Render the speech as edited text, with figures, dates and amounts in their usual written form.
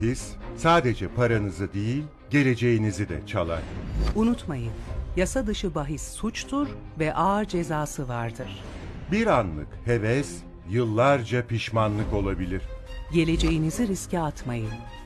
His sadece paranızı değil, geleceğinizi de çalar. Unutmayın, yasa dışı bahis suçtur ve ağır cezası vardır. Bir anlık heves, yıllarca pişmanlık olabilir. Geleceğinizi riske atmayın.